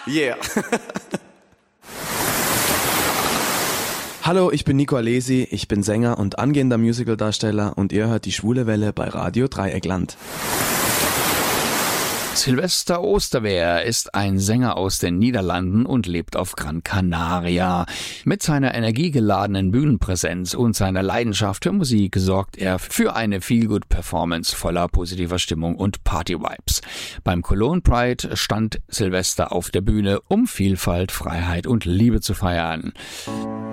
Yeah. Hallo, ich bin Nico Alesi, ich bin Sänger und angehender Musicaldarsteller und ihr hört die Schwule Welle bei Radio Dreieckland. Silvester Oosterweer ist ein Sänger aus den Niederlanden und lebt auf Gran Canaria. Mit seiner energiegeladenen Bühnenpräsenz und seiner Leidenschaft für Musik sorgt er für eine Feel-Good-Performance voller positiver Stimmung und Party-Vibes. Beim Cologne Pride stand Silvester auf der Bühne, um Vielfalt, Freiheit und Liebe zu feiern.